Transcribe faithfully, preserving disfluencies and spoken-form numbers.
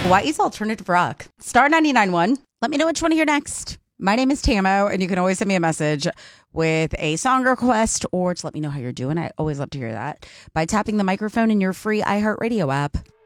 Hawaii's alternative rock. Star ninety-nine point one. Let me know which one to hear next. My name is Tamo, and you can always send me a message with a song request or to let me know how you're doing. I always love to hear that by tapping the microphone in your free iHeartRadio app.